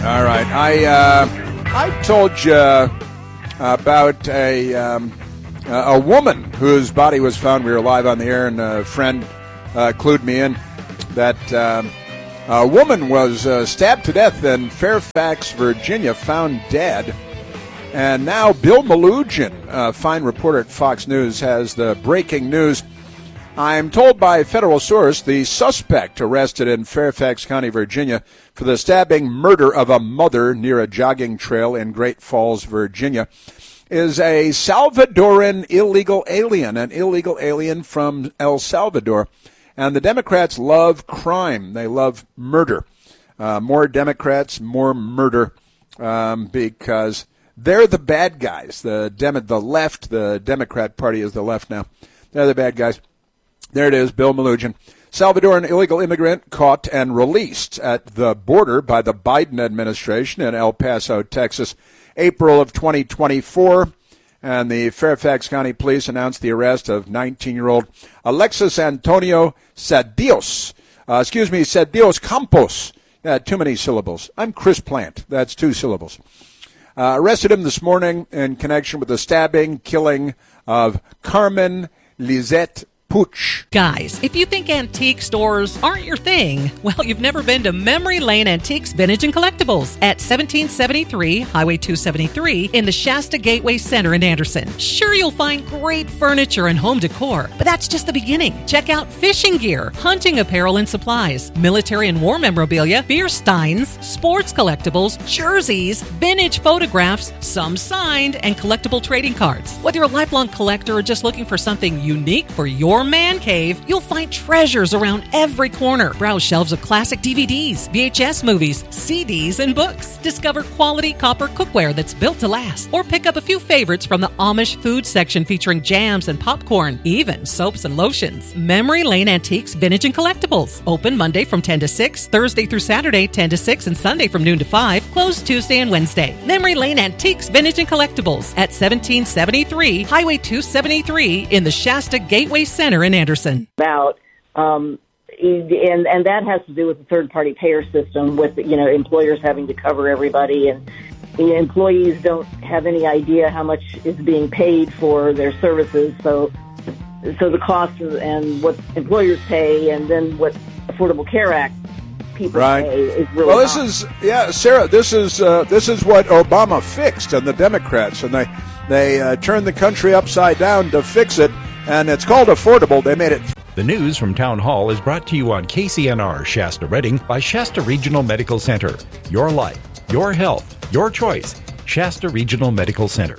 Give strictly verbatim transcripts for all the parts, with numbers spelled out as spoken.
All right. I uh, I told you about a um, a woman whose body was found. We were live on the air, and a friend uh, clued me in that um, a woman was uh, stabbed to death in Fairfax, Virginia, found dead. And now Bill Melugin, a fine reporter at Fox News, has the breaking news. I'm told by a federal source the suspect arrested in Fairfax County, Virginia, for the stabbing murder of a mother near a jogging trail in Great Falls, Virginia, is a Salvadoran illegal alien, an illegal alien from El Salvador. And the Democrats love crime. They love murder. Uh, more Democrats, more murder, um, because they're the bad guys. The Dem- the left, the Democrat Party is the left now. They're the bad guys. There it is, Bill Melugin. Salvadoran illegal immigrant caught and released at the border by the Biden administration in El Paso, Texas, April of twenty twenty-four. And the Fairfax County Police announced the arrest of nineteen-year-old Alexis Antonio Cedillos. Uh, excuse me, Cedillos Campos. Uh, too many syllables. I'm Chris Plant. That's two syllables. Uh, arrested him this morning in connection with the stabbing, killing of Carmen Lizette Puch. Guys, if you think antique stores aren't your thing, well, you've never been to Memory Lane Antiques, Vintage, and Collectibles at seventeen seventy-three Highway two seventy-three in the Shasta Gateway Center in Anderson. Sure, you'll find great furniture and home decor, but that's just the beginning. Check out fishing gear, hunting apparel and supplies, military and war memorabilia, beer steins, sports collectibles, jerseys, vintage photographs, some signed, and collectible trading cards. Whether you're a lifelong collector or just looking for something unique for your man cave, you'll find treasures around every corner. Browse shelves of classic D V Ds, V H S movies, C Ds, and books. Discover quality copper cookware that's built to last. Or pick up a few favorites from the Amish food section featuring jams and popcorn, even soaps and lotions. Memory Lane Antiques, Vintage, and Collectibles. Open Monday from ten to six, Thursday through Saturday ten to six, and Sunday from noon to five. Closed Tuesday and Wednesday. Memory Lane Antiques, Vintage, and Collectibles at seventeen seventy-three Highway two seventy-three in the Shasta Gateway Center in Anderson. About um, and and that has to do with the third-party payer system, with you know employers having to cover everybody, and the employees don't have any idea how much is being paid for their services. So, so the cost and what employers pay, and then what Affordable Care Act people right. pay is really. Well, this high. is yeah, Sarah. This is uh, this is what Obama fixed, and the Democrats, and they they uh, turned the country upside down to fix it. And it's called affordable. They made it. The news from Town Hall is brought to you on K C N R Shasta Redding by Shasta Regional Medical Center. Your life, your health, your choice. Shasta Regional Medical Center.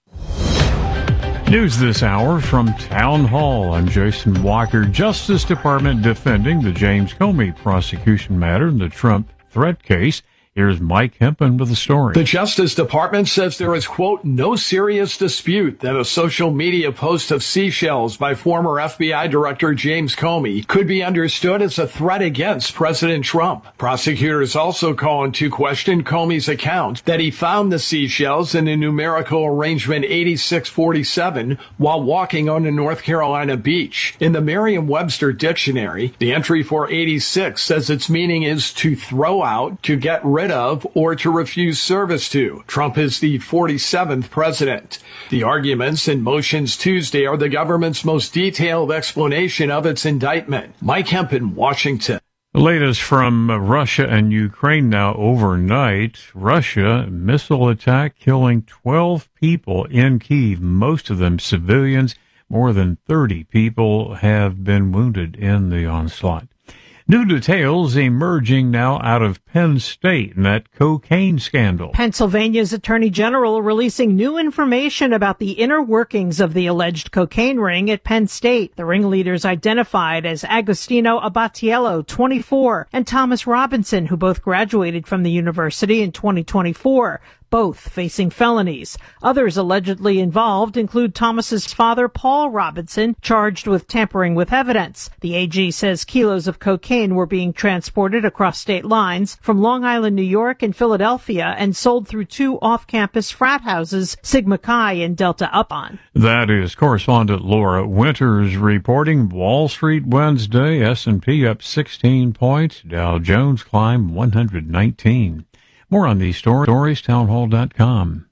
News this hour from Town Hall. I'm Jason Walker. Justice Department defending the James Comey prosecution matter in the Trump threat case. Here's Mike Hempen with the story. The Justice Department says there is, quote, no serious dispute that a social media post of seashells by former F B I Director James Comey could be understood as a threat against President Trump. Prosecutors also call into question Comey's account that he found the seashells in a numerical arrangement eighty-six forty-seven while walking on a North Carolina beach. In the Merriam-Webster dictionary, the entry for eighty-six says its meaning is to throw out, to get rid of, or to refuse service to. Trump is the forty-seventh president. The arguments and motions Tuesday are the government's most detailed explanation of its indictment. Mike Hempen, Washington. The latest from Russia and Ukraine now overnight. Russia, missile attack killing twelve people in Kyiv, most of them civilians. More than thirty people have been wounded in the onslaught. New details emerging now out of Penn State in that cocaine scandal. Pennsylvania's Attorney General releasing new information about the inner workings of the alleged cocaine ring at Penn State. The ringleaders identified as Agostino Abatiello, twenty-four, and Thomas Robinson, who both graduated from the university in twenty twenty-four. Both facing felonies. Others allegedly involved include Thomas's father, Paul Robinson, charged with tampering with evidence. The A G says kilos of cocaine were being transported across state lines from Long Island, New York and Philadelphia and sold through two off-campus frat houses, Sigma Chi and Delta Upsilon. That is correspondent Laura Winters reporting. Wall Street Wednesday, S and P up sixteen points, Dow Jones climbed one hundred nineteen. More on these stories, townhall dot com.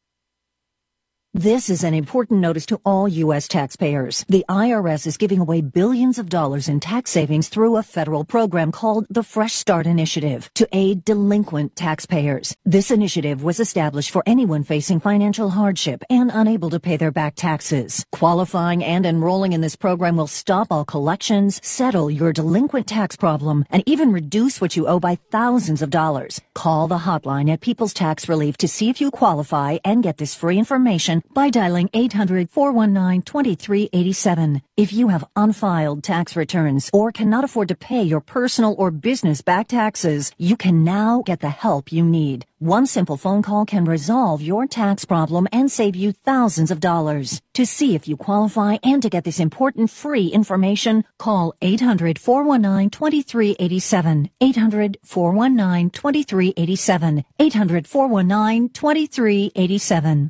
This is an important notice to all U S taxpayers. The I R S is giving away billions of dollars in tax savings through a federal program called the Fresh Start Initiative to aid delinquent taxpayers. This initiative was established for anyone facing financial hardship and unable to pay their back taxes. Qualifying and enrolling in this program will stop all collections, settle your delinquent tax problem, and even reduce what you owe by thousands of dollars. Call the hotline at People's Tax Relief to see if you qualify and get this free information by dialing eight hundred, four one nine, two three eight seven. If you have unfiled tax returns or cannot afford to pay your personal or business back taxes, you can now get the help you need. One simple phone call can resolve your tax problem and save you thousands of dollars. To see if you qualify and to get this important free information, call eight hundred, four one nine, two three eight seven. eight hundred, four one nine, two three eight seven. eight hundred, four one nine, two three eight seven.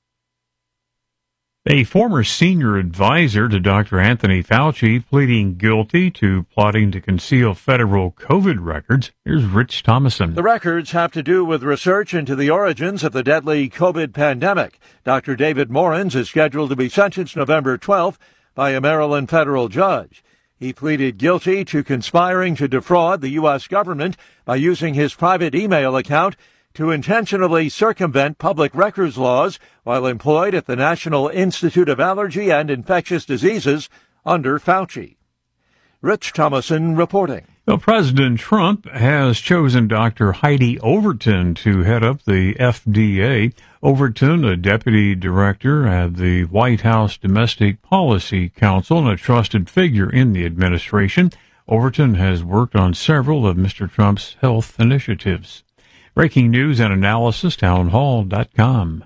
A former senior advisor to Doctor Anthony Fauci pleading guilty to plotting to conceal federal COVID records. Here's Rich Thomason. The records have to do with research into the origins of the deadly COVID pandemic. Doctor David Morans is scheduled to be sentenced November twelfth by a Maryland federal judge. He pleaded guilty to conspiring to defraud the U S government by using his private email account to intentionally circumvent public records laws while employed at the National Institute of Allergy and Infectious Diseases under Fauci. Rich Thomason reporting. Well, President Trump has chosen Doctor Heidi Overton to head up the F D A. Overton, a deputy director at the White House Domestic Policy Council and a trusted figure in the administration. Overton has worked on several of Mister Trump's health initiatives. Breaking news and analysis, townhall dot com.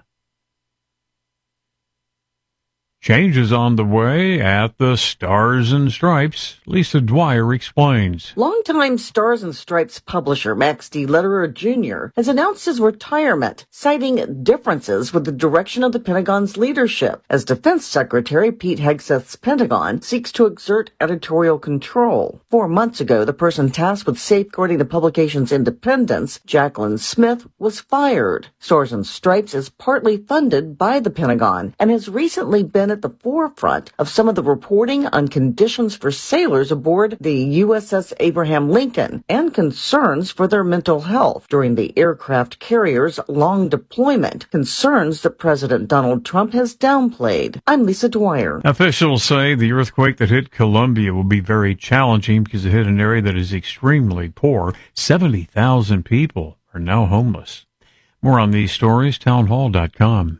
Changes on the way at the Stars and Stripes. Lisa Dwyer explains. Longtime Stars and Stripes publisher Max D. Lederer Junior has announced his retirement, citing differences with the direction of the Pentagon's leadership, as Defense Secretary Pete Hegseth's Pentagon seeks to exert editorial control. Four months ago, the person tasked with safeguarding the publication's independence, Jacqueline Smith, was fired. Stars and Stripes is partly funded by the Pentagon and has recently been at the forefront of some of the reporting on conditions for sailors aboard the U S S Abraham Lincoln and concerns for their mental health during the aircraft carrier's long deployment, concerns that President Donald Trump has downplayed. I'm Lisa Dwyer. Officials say the earthquake that hit Colombia will be very challenging because it hit an area that is extremely poor. seventy thousand people are now homeless. More on these stories, townhall dot com.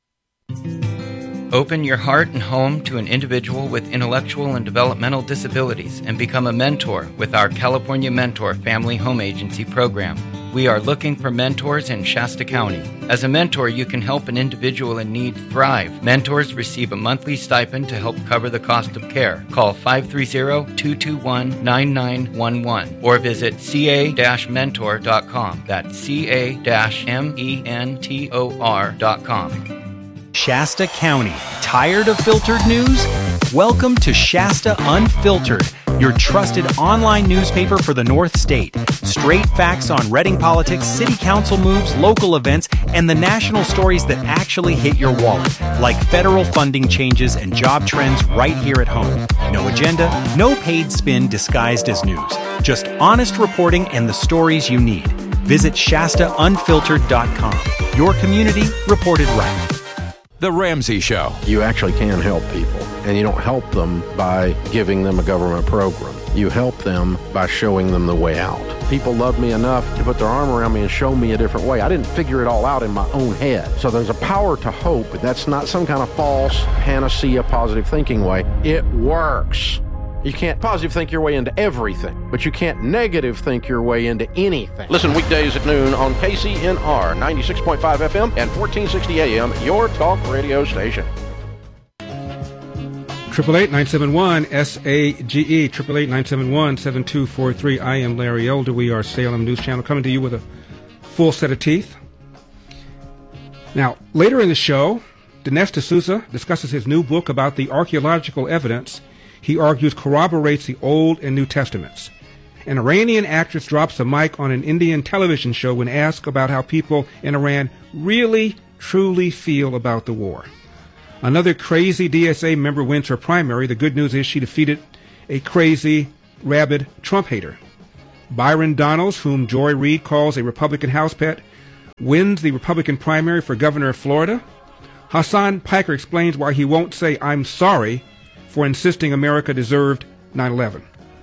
Open your heart and home to an individual with intellectual and developmental disabilities and become a mentor with our California Mentor Family Home Agency program. We are looking for mentors in Shasta County. As a mentor, you can help an individual in need thrive. Mentors receive a monthly stipend to help cover the cost of care. Call five three zero, two two one, nine nine one one or visit c a dash mentor dot com. That's c a dash mentor dot com. Shasta County. Tired of filtered news? Welcome to Shasta Unfiltered, your trusted online newspaper for the North State. Straight facts on Reading politics, city council moves, local events, and the national stories that actually hit your wallet, like federal funding changes and job trends right here at home. No agenda, no paid spin disguised as news. Just honest reporting and the stories you need. Visit Shasta Unfiltered dot com. Your community reported right. The Ramsey Show. You actually can help people, and you don't help them by giving them a government program. You help them by showing them the way out. People love me enough to put their arm around me and show me a different way. I didn't figure it all out in my own head. So there's a power to hope. That's not some kind of false panacea positive thinking way. It works. You can't positive think your way into everything, but you can't negative think your way into anything. Listen weekdays at noon on K C N R ninety-six point five F M and fourteen sixty A M, your talk radio station. Triple eight nine seven one S A G E, triple eight nine seven one seven two four three. I am Larry Elder. We are Salem News Channel, coming to you with a full set of teeth. Now, later in the show, Dinesh D'Souza discusses his new book about the archaeological evidence he argues corroborates the Old and New Testaments. An Iranian actress drops a mic on an Indian television show when asked about how people in Iran really, truly feel about the war. Another crazy D S A member wins her primary. The good news is she defeated a crazy, rabid Trump hater. Byron Donalds, whom Joy Reid calls a Republican house pet, wins the Republican primary for governor of Florida. Hassan Piker explains why he won't say I'm sorry for insisting America deserved nine eleven.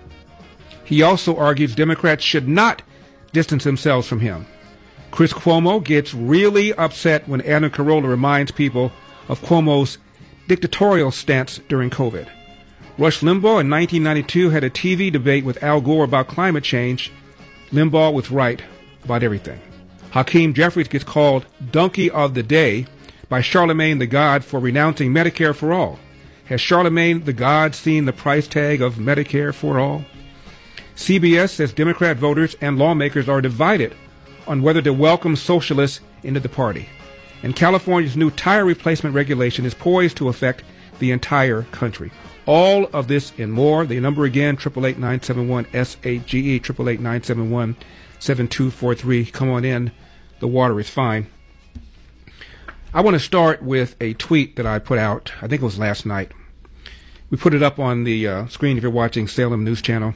He also argues Democrats should not distance themselves from him. Chris Cuomo gets really upset when Adam Carolla reminds people of Cuomo's dictatorial stance during COVID. Rush Limbaugh in nineteen ninety-two had a T V debate with Al Gore about climate change. Limbaugh was right about everything. Hakeem Jeffries gets called Donkey of the Day by Charlemagne the God for renouncing Medicare for All. Has Charlemagne the God seen the price tag of Medicare for All? C B S says Democrat voters and lawmakers are divided on whether to welcome socialists into the party. And California's new tire replacement regulation is poised to affect the entire country. All of this and more. The number again, eight eight eight, nine seven one, S A G E, eight eight eight, nine seven one, seven two four three. Come on in. The water is fine. I want to start with a tweet that I put out. I think it was last night. We put it up on the uh, screen if you're watching Salem News Channel.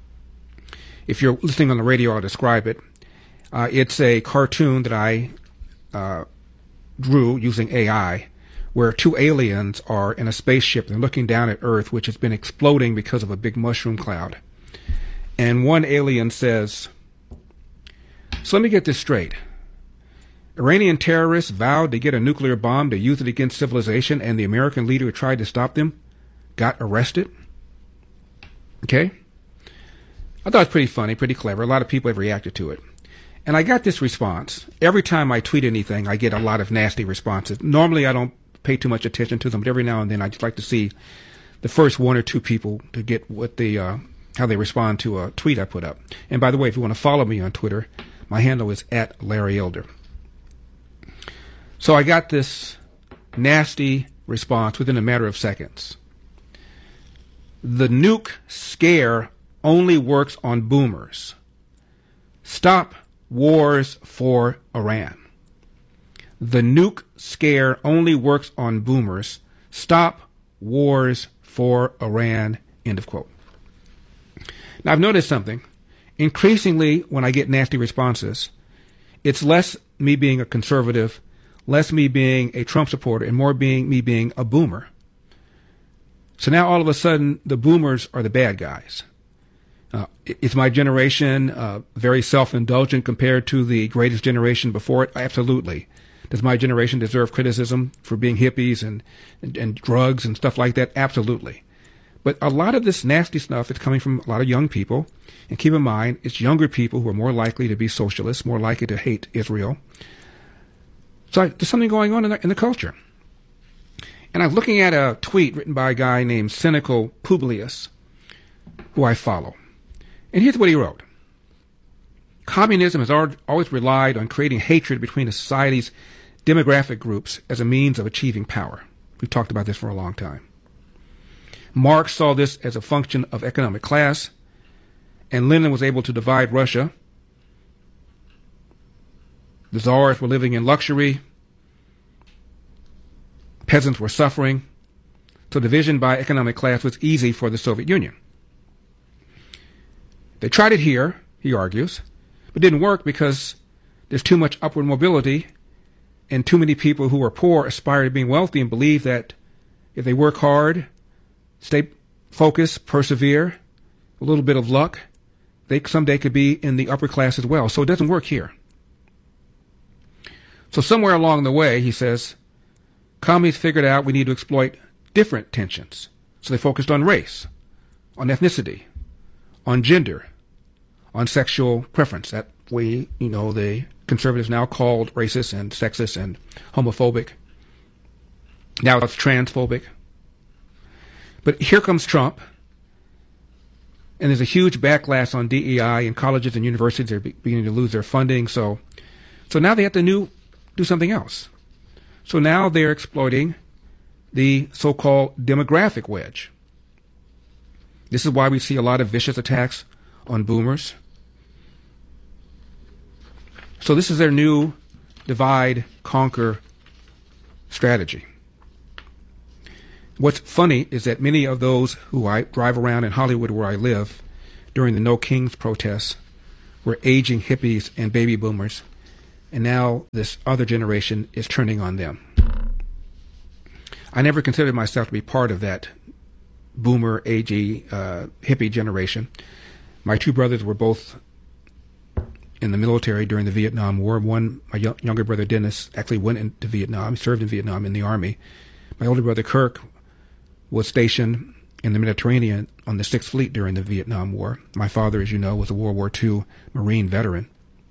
If you're listening on the radio, I'll describe it. Uh, it's a cartoon that I uh, drew using A I, where two aliens are in a spaceship and looking down at Earth, which has been exploding because of a big mushroom cloud. And one alien says, so let me get this straight. Iranian terrorists vowed to get a nuclear bomb to use it against civilization, and the American leader who tried to stop them got arrested? Okay? I thought it was pretty funny, pretty clever. A lot of people have reacted to it. And I got this response. Every time I tweet anything, I get a lot of nasty responses. Normally, I don't pay too much attention to them, but every now and then I just like to see the first one or two people to get what they, uh, how they respond to a tweet I put up. And by the way, if you want to follow me on Twitter, my handle is at Larry Elder. So I got this nasty response within a matter of seconds. The nuke scare only works on boomers. Stop wars for Iran. The nuke scare only works on boomers. Stop wars for Iran. End of quote. Now, I've noticed something. Increasingly, when I get nasty responses, it's less me being a conservative, less me being a Trump supporter, and more being me being a boomer. So now all of a sudden, the boomers are the bad guys. Uh, is my generation uh, very self-indulgent compared to the greatest generation before it? Absolutely. Does my generation deserve criticism for being hippies and, and, and drugs and stuff like that? Absolutely. But a lot of this nasty stuff is coming from a lot of young people. And keep in mind, it's younger people who are more likely to be socialists, more likely to hate Israel. So I, there's something going on in the, in the culture. And I'm looking at a tweet written by a guy named Cynical Publius, who I follow. And here's what he wrote. Communism has always relied on creating hatred between a society's demographic groups as a means of achieving power. We've talked about this for a long time. Marx saw this as a function of economic class, and Lenin was able to divide Russia. The czars were living in luxury. Peasants were suffering. So division by economic class was easy for the Soviet Union. They tried it here, he argues, but didn't work because there's too much upward mobility and too many people who are poor aspire to being wealthy and believe that if they work hard, stay focused, persevere, a little bit of luck, they someday could be in the upper class as well. So it doesn't work here. So somewhere along the way, he says, commies figured out we need to exploit different tensions. So they focused on race, on ethnicity, on gender, on sexual preference. That we, you know, the conservatives now called racist and sexist and homophobic. Now it's transphobic. But here comes Trump, and there's a huge backlash on D E I, and colleges and universities are beginning to lose their funding. So, so now they have to new, do something else. So now they're exploiting the so-called demographic wedge. This is why we see a lot of vicious attacks on boomers. So this is their new divide, conquer strategy. What's funny is that many of those who I drive around in Hollywood where I live during the No Kings protests were aging hippies and baby boomers, and now this other generation is turning on them. I never considered myself to be part of that boomer, aging, uh, hippie generation. My two brothers were both in the military during the Vietnam War. One, my y- younger brother Dennis, actually went into Vietnam, served in Vietnam in the Army. My older brother Kirk was stationed in the Mediterranean on the Sixth Fleet during the Vietnam War. My father, as you know, was a World War Two Marine veteran.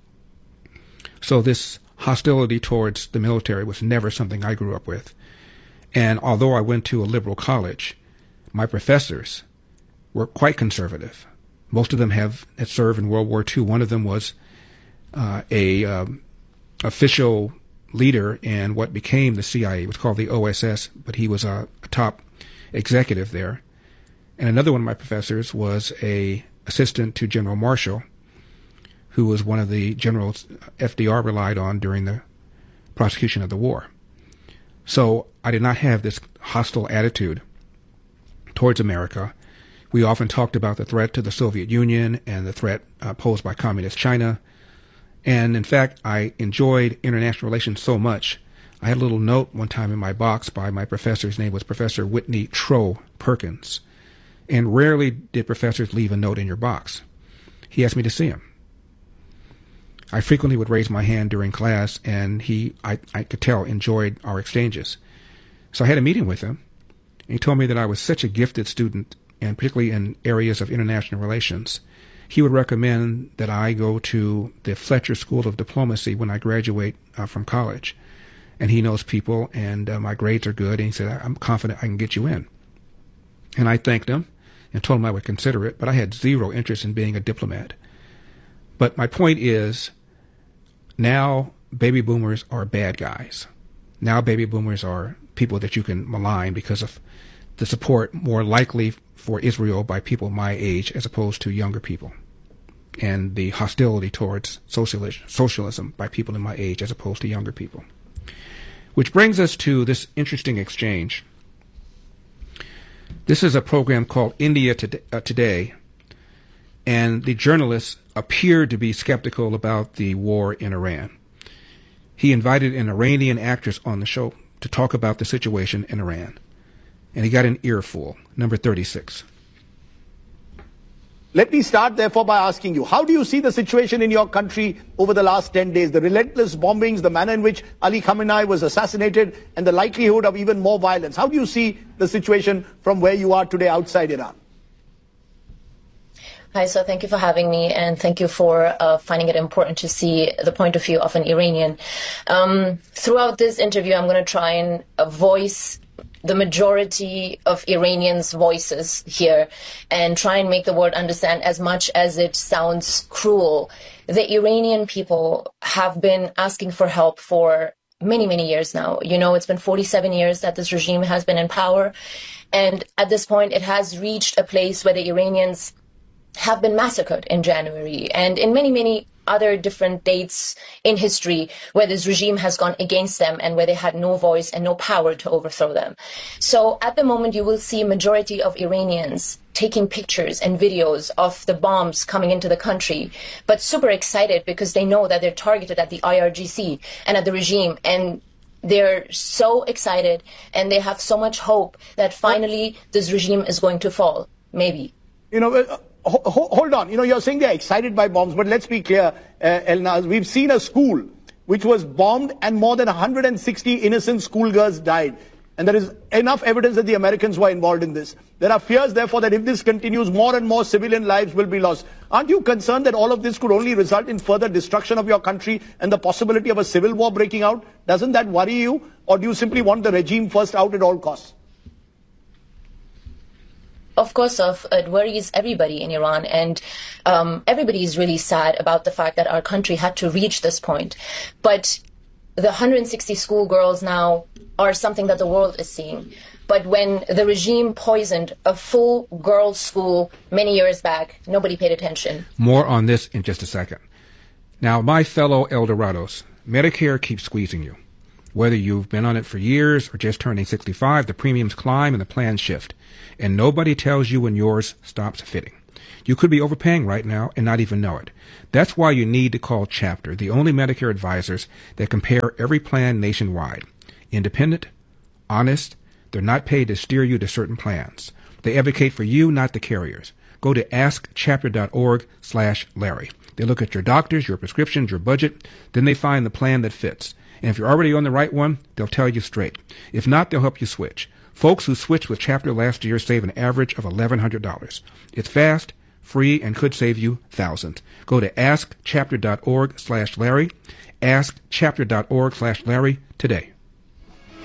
So this hostility towards the military was never something I grew up with. And although I went to a liberal college, my professors were quite conservative. Most of them have had served in World War Two. One of them was uh, a um, official leader in what became the C I A. It was called the O S S, but he was a, a top executive there. And another one of my professors was a assistant to General Marshall, who was one of the generals F D R relied on during the prosecution of the war. So I did not have this hostile attitude towards America. We often talked about the threat to the Soviet Union and the threat uh, posed by Communist China. And in fact, I enjoyed international relations so much. I had a little note one time in my box by my professor. His name was Professor Whitney Troe Perkins. And rarely did professors leave a note in your box. He asked me to see him. I frequently would raise my hand during class, and he, I, I could tell, enjoyed our exchanges. So I had a meeting with him. And he told me that I was such a gifted student, and particularly in areas of international relations, he would recommend that I go to the Fletcher School of Diplomacy when I graduate uh, from college. And he knows people, and uh, my grades are good, and he said, I'm confident I can get you in. And I thanked him and told him I would consider it, but I had zero interest in being a diplomat. But my point is, now baby boomers are bad guys. Now baby boomers are people that you can malign because of the support more likely for Israel by people my age as opposed to younger people, and the hostility towards socialism, socialism by people in my age as opposed to younger people. Which brings us to this interesting exchange. This is a program called India Today, and the journalists appeared to be skeptical about the war in Iran. He invited an Iranian actress on the show to talk about the situation in Iran, and he got an earful. Number thirty-six. Let me start, therefore, by asking you, how do you see the situation in your country over the last ten days? The relentless bombings, the manner in which Ali Khamenei was assassinated, and the likelihood of even more violence. How do you see the situation from where you are today outside Iran? Hi, so thank you for having me, and thank you for uh, finding it important to see the point of view of an Iranian. Um, throughout this interview, I'm going to try and uh, voice the majority of Iranians' voices here and try and make the world understand, as much as it sounds cruel. The Iranian people have been asking for help for many, many years now. You know, it's been forty-seven years that this regime has been in power. And at this point, it has reached a place where the Iranians have been massacred in January and in many, many other different dates in history where this regime has gone against them and where they had no voice and no power to overthrow them. So at the moment, you will see a majority of Iranians taking pictures and videos of the bombs coming into the country, but super excited because they know that they're targeted at the I R G C and at the regime. And they're so excited and they have so much hope that finally this regime is going to fall. Maybe. You know, uh, hold on. You know, you're saying they're excited by bombs, but let's be clear, uh, Elnaz. We've seen a school which was bombed and more than one hundred sixty innocent schoolgirls died. And there is enough evidence that the Americans were involved in this. There are fears, therefore, that if this continues, more and more civilian lives will be lost. Aren't you concerned that all of this could only result in further destruction of your country and the possibility of a civil war breaking out? Doesn't that worry you? Or do you simply want the regime first out at all costs? Of course, of, it worries everybody in Iran, and um, everybody is really sad about the fact that our country had to reach this point. But the one hundred sixty schoolgirls now are something that the world is seeing. But when the regime poisoned a full girls' school many years back, nobody paid attention. More on this in just a second. Now, my fellow Eldorados, Medicare keeps squeezing you. Whether you've been on it for years or just turning sixty-five, the premiums climb and the plans shift. And nobody tells you when yours stops fitting. You could be overpaying right now and not even know it. That's why you need to call Chapter, the only Medicare advisors that compare every plan nationwide. Independent, honest, they're not paid to steer you to certain plans. They advocate for you, not the carriers. Go to askchapter.org slash Larry. They look at your doctors, your prescriptions, your budget, then they find the plan that fits. And if you're already on the right one, they'll tell you straight. If not, they'll help you switch. Folks who switched with Chapter last year save an average of eleven hundred dollars. It's fast, free, and could save you thousands. Go to askchapter.org slash Larry, askchapter.org slash Larry today.